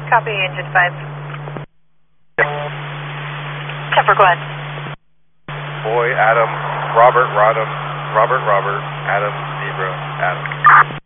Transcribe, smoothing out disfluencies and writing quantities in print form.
Copy, engine 5. Temper, go ahead. Boy, Adam, Robert, Adam, Zebra, Adam.